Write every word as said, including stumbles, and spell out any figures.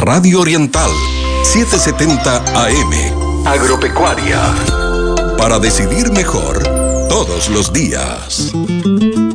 Radio Oriental, setecientos setenta A M. Agropecuaria. Para decidir mejor todos los días.